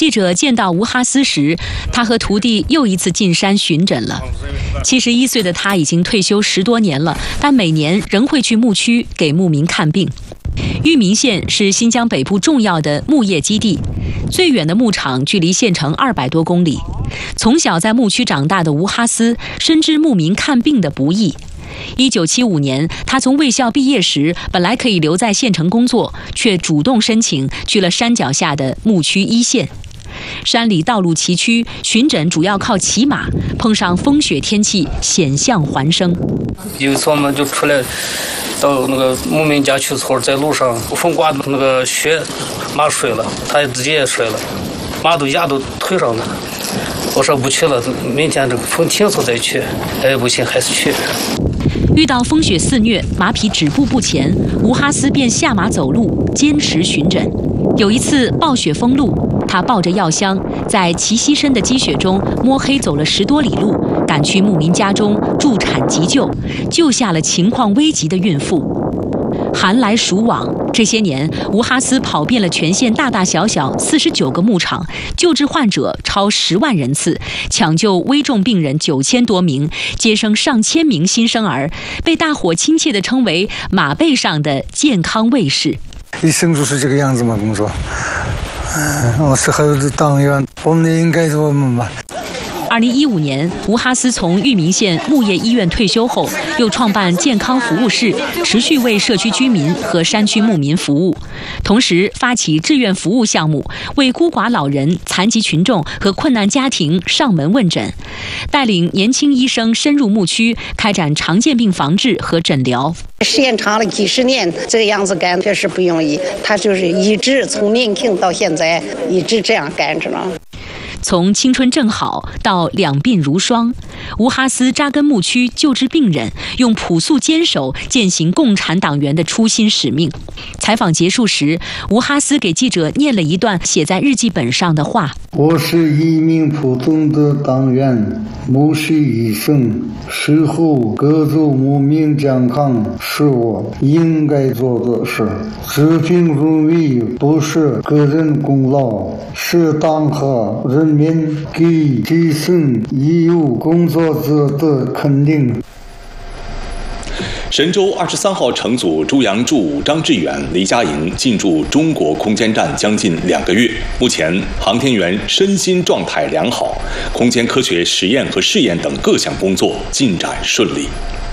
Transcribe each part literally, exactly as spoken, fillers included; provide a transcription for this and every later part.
记者见到吴哈斯时，他和徒弟又一次进山巡诊了。七十一岁的他已经退休十多年了，但每年仍会去牧区给牧民看病。裕民县是新疆北部重要的牧业基地，最远的牧场距离县城二百多公里。从小在牧区长大的吴哈斯深知牧民看病的不易。一九七五年，他从卫校毕业时，本来可以留在县城工作，却主动申请去了山脚下的牧区一线。山里道路崎岖，巡诊主要靠骑马，碰上风雪天气，险象环生。 有一次我们就出来到那个牧民家去村，在路上风刮那个雪，马摔了，他自己也摔了，马都压到腿上了。我说不去了，明天这个风停后再去。哎，不行，还是去。 遇到风雪肆虐，马匹止步不前，吴哈斯便下马走路，坚持巡诊。有一次暴雪封路，他抱着药箱，在齐膝深的积雪中摸黑走了十多里路，赶去牧民家中助产急救，救下了情况危急的孕妇。寒来暑往，这些年，吴哈斯跑遍了全县大大小小四十九个牧场，救治患者超十万人次，抢救危重病人九千多名，接生上千名新生儿，被大伙亲切地称为“马背上的健康卫士”。 一生就是这个样子嘛，工作。嗯，我适合当员，我们应该做我们吧。 二零一五年，吴哈斯从裕民县牧业医院退休后，又创办健康服务室，持续为社区居民和山区牧民服务，同时发起志愿服务项目，为孤寡老人、残疾群众和困难家庭上门问诊，带领年轻医生深入牧区，开展常见病防治和诊疗。 时间长了几十年，这个样子干确实不容易。他就是一直从年轻到现在一直这样干着呢。 从青春正好到两鬓如霜，吴哈斯扎根牧区救治病人，用朴素坚守践行共产党员的初心使命。采访结束时，吴哈斯给记者念了一段写在日记本上的话： 我是一名普通的党员，牧师医生，守护各族牧民健康是我应该做的事。治病如意不是个人功劳，是党和人民给基层医务工作者的肯定。 神舟二十三号乘组朱杨柱、张志远、黎佳莹进驻中国空间站将近两个月，目前航天员身心状态良好，空间科学实验和试验等各项工作进展顺利。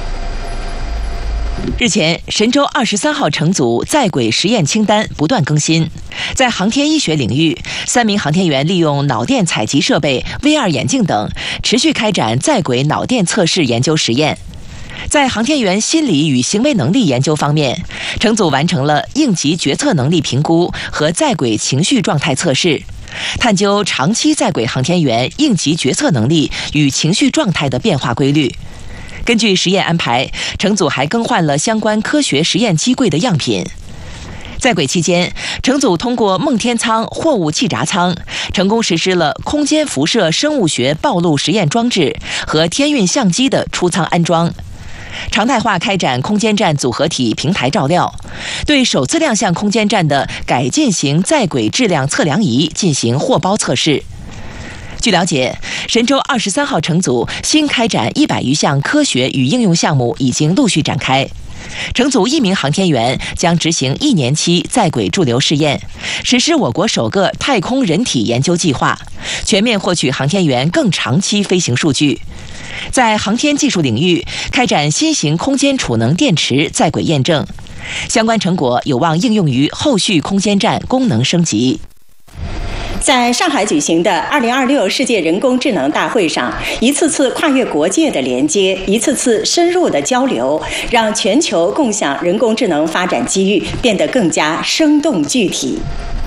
日前，神舟二十三号乘组在轨实验清单不断更新。在航天医学领域，三名航天员利用脑电采集设备、V R 眼镜等，持续开展在轨脑电测试研究实验。在航天员心理与行为能力研究方面，乘组完成了应急决策能力评估和在轨情绪状态测试，探究长期在轨航天员应急决策能力与情绪状态的变化规律。根据实验安排，乘组还更换了相关科学实验机柜的样品。在轨期间，乘组通过梦天舱货物气闸舱，成功实施了空间辐射生物学暴露实验装置和天运相机的出舱安装。常态化开展空间站组合体平台照料，对首次亮相空间站的改进型在轨质量测量仪进行货包测试。据了解，神舟二十三号乘组新开展一百余项科学与应用项目已经陆续展开。乘组一名航天员将执行一年期在轨驻留试验，实施我国首个太空人体研究计划，全面获取航天员更长期飞行数据。在航天技术领域开展新型空间储能电池在轨验证，相关成果有望应用于后续空间站功能升级。 在上海举行的二零二六世界人工智能大会上，一次次跨越国界的连接，一次次深入的交流，让全球共享人工智能发展机遇变得更加生动具体。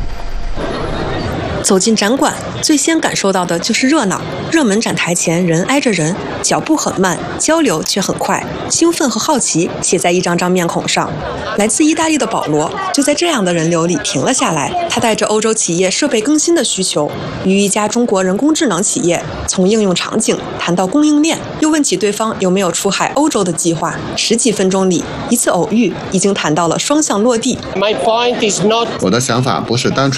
走进展馆，最先感受到的就是热闹。热门展台前人挨着人，脚步很慢，交流却很快。兴奋和好奇写在一张张面孔上。来自意大利的保罗就在这样的人流里停了下来。他带着欧洲企业设备更新的需求，与一家中国人工智能企业从应用场景谈到供应链，又问起对方有没有出海欧洲的计划。十几分钟里，一次偶遇已经谈到了双向落地。 我的想法不是单纯